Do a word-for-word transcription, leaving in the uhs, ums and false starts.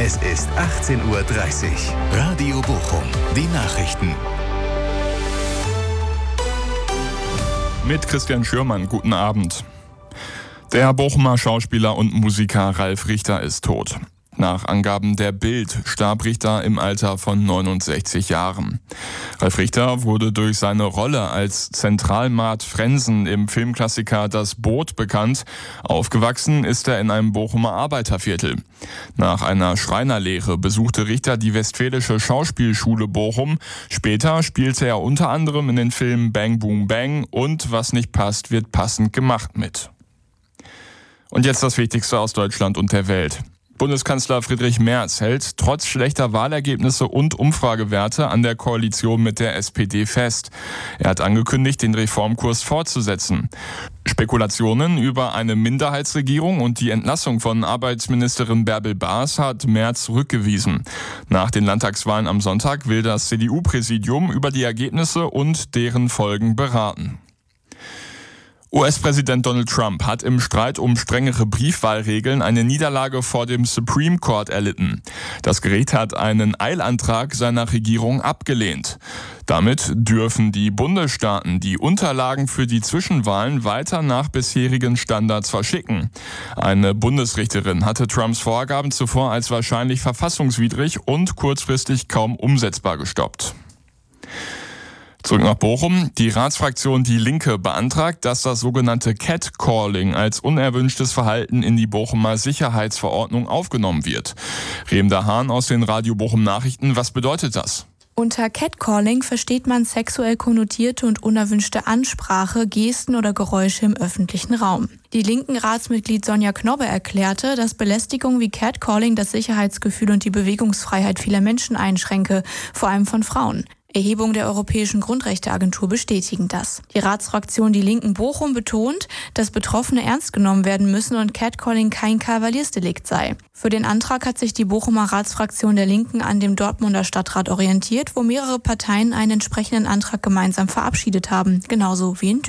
Es ist achtzehn Uhr dreißig. Radio Bochum. Die Nachrichten. Mit Christian Schürmann, guten Abend. Der Bochumer Schauspieler und Musiker Ralf Richter ist tot. Nach Angaben der Bild starb Richter im Alter von neunundsechzig Jahren. Ralf Richter wurde durch seine Rolle als Zentralmart Frensen im Filmklassiker Das Boot bekannt. Aufgewachsen ist er in einem Bochumer Arbeiterviertel. Nach einer Schreinerlehre besuchte Richter die Westfälische Schauspielschule Bochum. Später spielte er unter anderem in den Filmen Bang Boom Bang und Was nicht passt, wird passend gemacht mit. Und jetzt das Wichtigste aus Deutschland und der Welt. Bundeskanzler Friedrich Merz hält trotz schlechter Wahlergebnisse und Umfragewerte an der Koalition mit der S P D fest. Er hat angekündigt, den Reformkurs fortzusetzen. Spekulationen über eine Minderheitsregierung und die Entlassung von Arbeitsministerin Bärbel Baas hat Merz zurückgewiesen. Nach den Landtagswahlen am Sonntag will das C D U-Präsidium über die Ergebnisse und deren Folgen beraten. U S-Präsident Donald Trump hat im Streit um strengere Briefwahlregeln eine Niederlage vor dem Supreme Court erlitten. Das Gericht hat einen Eilantrag seiner Regierung abgelehnt. Damit dürfen die Bundesstaaten die Unterlagen für die Zwischenwahlen weiter nach bisherigen Standards verschicken. Eine Bundesrichterin hatte Trumps Vorgaben zuvor als wahrscheinlich verfassungswidrig und kurzfristig kaum umsetzbar gestoppt. Zurück nach Bochum. Die Ratsfraktion Die Linke beantragt, dass das sogenannte Catcalling als unerwünschtes Verhalten in die Bochumer Sicherheitsverordnung aufgenommen wird. Remda Hahn aus den Radio Bochum Nachrichten. Was bedeutet das? Unter Catcalling versteht man sexuell konnotierte und unerwünschte Ansprache, Gesten oder Geräusche im öffentlichen Raum. Die linken Ratsmitglied Sonja Knobbe erklärte, dass Belästigung wie Catcalling das Sicherheitsgefühl und die Bewegungsfreiheit vieler Menschen einschränke, vor allem von Frauen. Erhebungen der Europäischen Grundrechteagentur bestätigen das. Die Ratsfraktion Die Linken Bochum betont, dass Betroffene ernst genommen werden müssen und Catcalling kein Kavaliersdelikt sei. Für den Antrag hat sich die Bochumer Ratsfraktion der Linken an dem Dortmunder Stadtrat orientiert, wo mehrere Parteien einen entsprechenden Antrag gemeinsam verabschiedet haben, genauso wie in